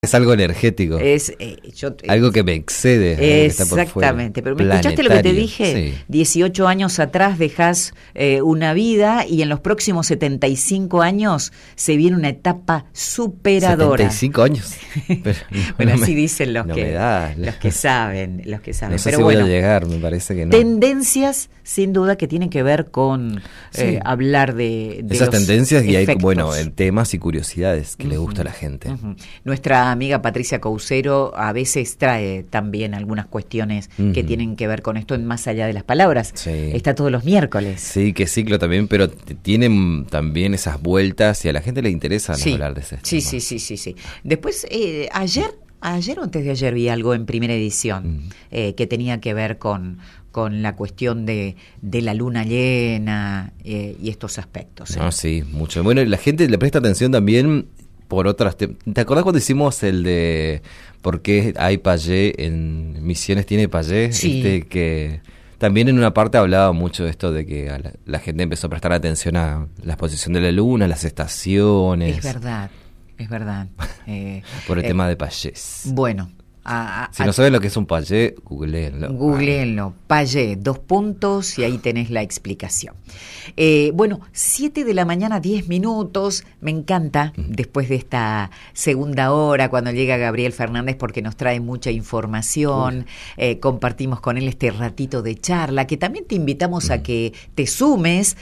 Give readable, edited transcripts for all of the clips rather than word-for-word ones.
Es algo energético. Algo que me excede. Exactamente. Pero ¿me escuchaste lo que te dije? Sí. 18 años atrás dejás una vida y en los próximos 75 años se viene una etapa superadora. 75 años. Pero bueno, así dicen los que saben. No sé pero si voy a llegar, me parece que no. Tendencias, sin duda, que tienen que ver con hablar de esas tendencias y efectos. hay, bueno, en temas y curiosidades que le gusta a la gente. Nuestra amiga Patricia Coucero a veces trae también algunas cuestiones que tienen que ver con esto más allá de las palabras. Sí. Está todos los miércoles. Sí, que ciclo también, pero tienen también esas vueltas y a la gente le interesa hablar de ese tema. Sí. Después, ayer o antes de ayer vi algo en Primera Edición que tenía que ver con la cuestión de la luna llena y estos aspectos. Sí, mucho. Bueno, la gente le presta atención también por otras... ¿Te acordás cuando hicimos el de por qué hay payé en Misiones tiene payé? Sí. Que también en una parte hablaba mucho de esto de que la gente empezó a prestar atención a la exposición de la luna, las estaciones. Es verdad. Por el tema de payés. Bueno. Si no saben lo que es un payé, googleenlo. Payé, 2 puntos y ahí tenés la explicación. 7 de la mañana, 10 minutos. Me encanta después de esta segunda hora cuando llega Gabriel Fernández porque nos trae mucha información. Compartimos con él este ratito de charla que también te invitamos a que te sumes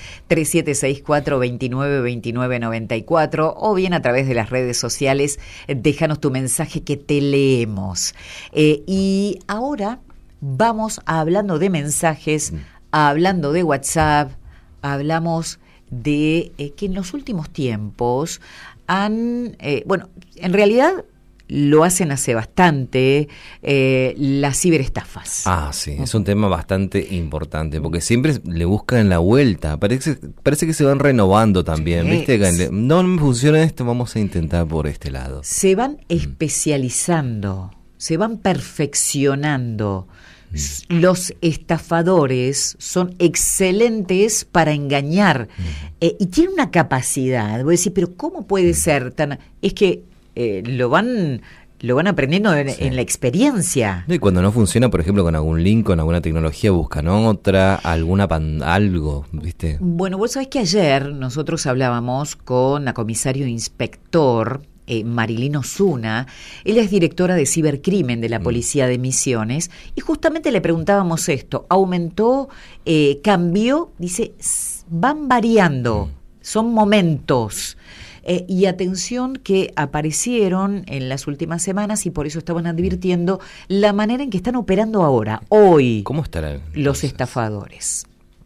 3764-292994 o bien a través de las redes sociales. Déjanos tu mensaje que te leemos. Y ahora vamos hablando de mensajes, hablando de WhatsApp, hablamos de que en los últimos tiempos en realidad lo hacen hace bastante, las ciberestafas. Sí, es un tema bastante importante, porque siempre le buscan la vuelta, parece que se van renovando también, ¿viste? No me funciona esto, vamos a intentar por este lado. Se van especializando, se van perfeccionando. Los estafadores son excelentes para engañar y tienen una capacidad. Voy a decir, pero ¿cómo puede ser tan...? Es que lo van aprendiendo en la experiencia. Y cuando no funciona, por ejemplo, con algún link, con alguna tecnología, buscan otra, algo, ¿viste? Bueno, vos sabés que ayer nosotros hablábamos con la comisario inspector Marilyn Osuna. Ella es directora de cibercrimen de la Policía de Misiones y justamente le preguntábamos esto. ¿Aumentó, cambió? Dice, van variando, son momentos. Y atención que aparecieron en las últimas semanas y por eso estaban advirtiendo la manera en que están operando ahora, hoy. ¿Cómo estarán los estafadores?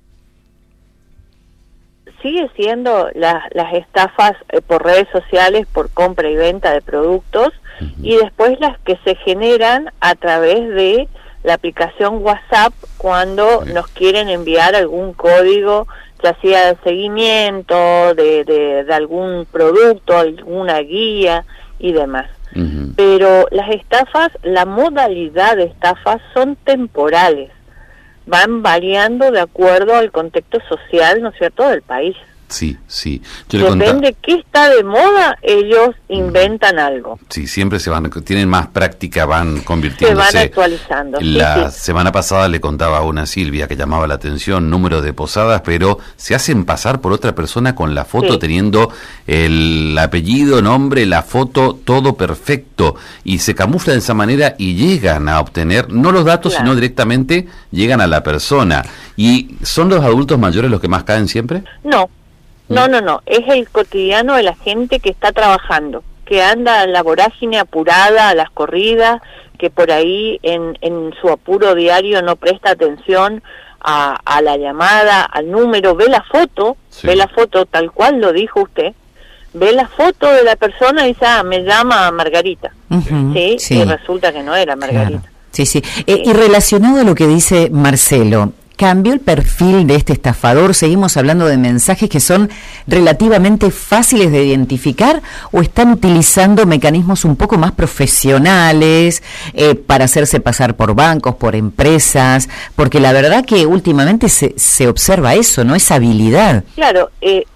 Sigue siendo las estafas por redes sociales, por compra y venta de productos, y después las que se generan a través de la aplicación WhatsApp cuando nos quieren enviar algún código, ya sea de seguimiento, de algún producto, alguna guía y demás. Pero las estafas, la modalidad de estafas son temporales. Van variando de acuerdo al contexto social, ¿no es cierto?, del país. Sí. Depende qué está de moda, ellos inventan algo. Sí, siempre tienen más práctica, van convirtiéndose. Se van actualizando. La semana pasada le contaba a una Silvia que llamaba la atención, número de posadas, pero se hacen pasar por otra persona con la foto, teniendo el apellido, nombre, la foto, todo perfecto, y se camuflan de esa manera y llegan a obtener, no los datos, sino directamente llegan a la persona. ¿Y son los adultos mayores los que más caen siempre? No, es el cotidiano de la gente que está trabajando, que anda a la vorágine apurada, a las corridas, que por ahí en su apuro diario no presta atención a la llamada, al número, ve la foto tal cual lo dijo usted, ve la foto de la persona y dice, me llama Margarita, y resulta que no era Margarita. Claro. Sí. Y relacionado a lo que dice Marcelo, ¿cambió el perfil de este estafador? ¿Seguimos hablando de mensajes que son relativamente fáciles de identificar o están utilizando mecanismos un poco más profesionales para hacerse pasar por bancos, por empresas? Porque la verdad que últimamente se observa eso, ¿no? Esa habilidad. Claro,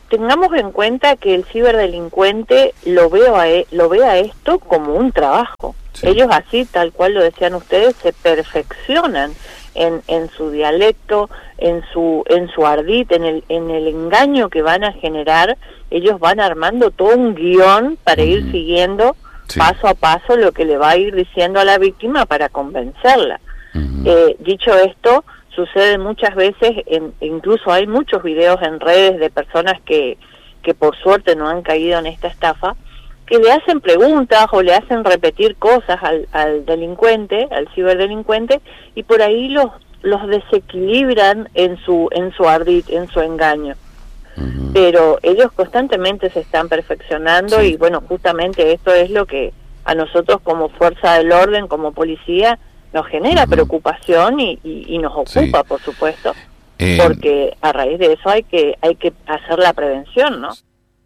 tengamos en cuenta que el ciberdelincuente lo ve a esto como un trabajo. Sí. Ellos así, tal cual lo decían ustedes, se perfeccionan en su dialecto, en su ardid, en el engaño que van a generar. Ellos van armando todo un guión para ir siguiendo paso a paso lo que le va a ir diciendo a la víctima para convencerla. Dicho esto, sucede muchas veces, incluso hay muchos videos en redes de personas que por suerte no han caído en esta estafa, que le hacen preguntas o le hacen repetir cosas al delincuente, al ciberdelincuente, y por ahí los desequilibran en su ardid, en su engaño. Pero ellos constantemente se están perfeccionando y bueno, justamente esto es lo que a nosotros como fuerza del orden, como policía, nos genera preocupación y nos ocupa, por supuesto, porque a raíz de eso hay que hacer la prevención, ¿no?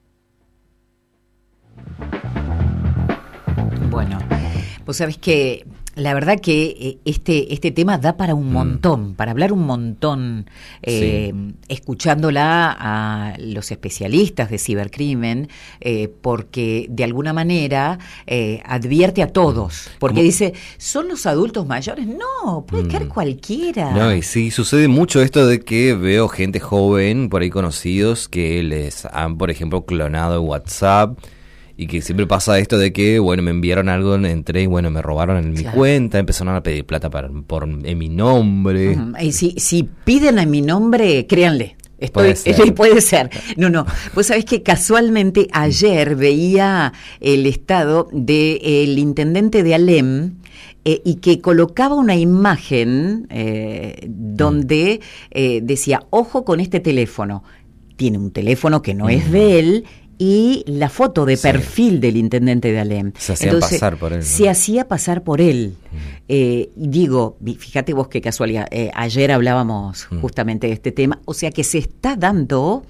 Bueno, vos sabés que la verdad que este tema da para un montón, para hablar un montón, escuchándola a los especialistas de cibercrimen, porque de alguna manera advierte a todos, porque dice, ¿son los adultos mayores? No, puede caer cualquiera. No, y sí, sucede mucho esto de que veo gente joven, por ahí conocidos, que les han, por ejemplo, clonado WhatsApp. Y que siempre pasa esto de que, bueno, me enviaron algo, entré y, bueno, me robaron en mi cuenta, empezaron a pedir plata en mi nombre. Y si piden en mi nombre, créanle. Puede ser. No. Vos sabés que casualmente ayer veía el estado del intendente de Alem, y que colocaba una imagen donde decía, ojo con este teléfono. Tiene un teléfono que no es de él, y la foto de perfil del intendente de Alem. Se hacía pasar por él, ¿no? Se hacía pasar por él. Digo, fíjate vos qué casualidad, ayer hablábamos justamente de este tema, o sea que se está dando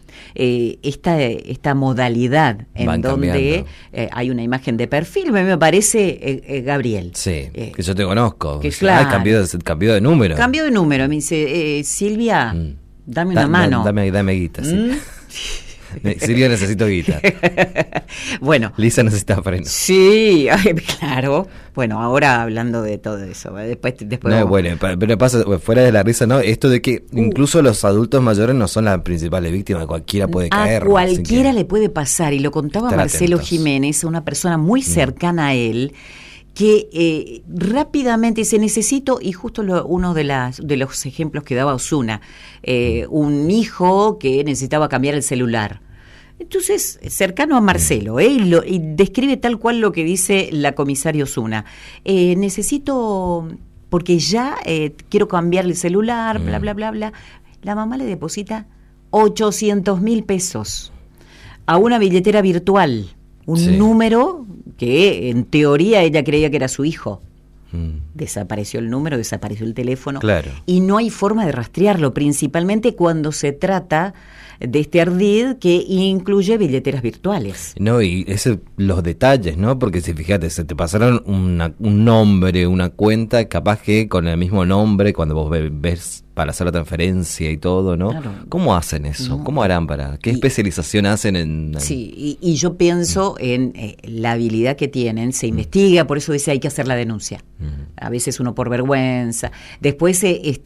esta modalidad en donde hay una imagen de perfil, me parece Gabriel. Sí, que yo te conozco. Que claro. Cambió de número. Cambio de número, me dice, Silvia, dame una mano. Dame guita, sí. Silvia, necesito guita. Bueno. Lisa necesita freno. Sí, claro. Bueno, ahora hablando de todo eso. Después no, bueno, pero pasa, fuera de la risa, ¿no? Esto de que incluso los adultos mayores no son las principales víctimas. Cualquiera puede caer. A cualquiera le puede pasar. Y lo contaba Marcelo atentos. Jiménez, una persona muy cercana a él, que rápidamente dice, necesito, y justo uno de los ejemplos que daba Osuna, un hijo que necesitaba cambiar el celular. Entonces, cercano a Marcelo, y describe tal cual lo que dice la comisaria Osuna. Necesito, porque ya quiero cambiar el celular, bla, bla, bla, bla. La mamá le deposita 800.000 pesos a una billetera virtual, un número que en teoría ella creía que era su hijo. Desapareció el número, desapareció el teléfono, y no hay forma de rastrearlo, principalmente cuando se trata de este ardid que incluye billeteras virtuales. No, y los detalles, ¿no? Porque si fíjate, se te pasaron un nombre, una cuenta, capaz que con el mismo nombre, cuando vos ves para hacer la transferencia y todo, ¿no? Claro. ¿Cómo hacen eso? No. ¿Cómo harán qué especialización hacen en...? Sí, y yo pienso en la habilidad que tienen, se investiga, por eso dice hay que hacer la denuncia. A veces uno por vergüenza. Después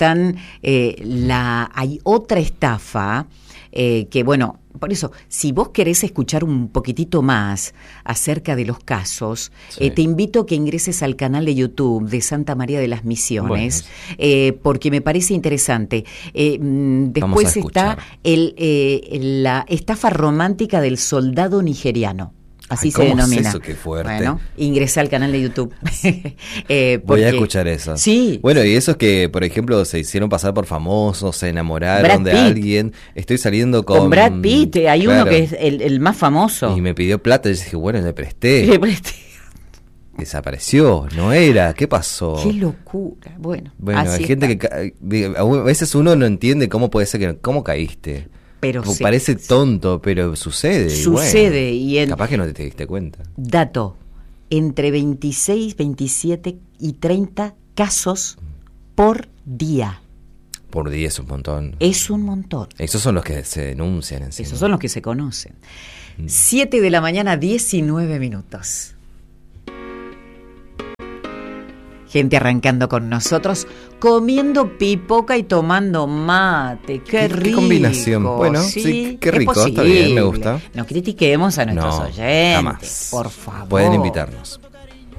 hay otra estafa, que bueno, por eso, si vos querés escuchar un poquitito más acerca de los casos, te invito a que ingreses al canal de YouTube de Santa María de las Misiones, porque me parece interesante. Después está la estafa romántica del soldado nigeriano. Así se denomina. Es eso? Qué fuerte. Bueno, ingresá al canal de YouTube. Voy a escuchar eso. Sí. Bueno, y esos que, por ejemplo, se hicieron pasar por famosos, se enamoraron de alguien. Estoy saliendo con Brad Pitt, hay uno que es el más famoso. Y me pidió plata y dije, bueno, le presté. Desapareció, no era, ¿qué pasó? Qué locura. Bueno, hay gente que a veces uno no entiende cómo puede ser cómo caíste. Pero parece tonto, pero sucede. Sucede. Y capaz que no te diste cuenta. Dato, entre 26, 27 y 30 casos por día. Por día es un montón. Es un montón. Esos son los que se denuncian encima. Esos son los que se conocen. 7 de la mañana, 19 minutos. Gente arrancando con nosotros, comiendo pipoca y tomando mate. ¡Qué rico! ¿Qué combinación? Bueno, sí, qué rico, está bien, me gusta. No critiquemos a nuestros No, oyentes, jamás. por favor. Pueden invitarnos.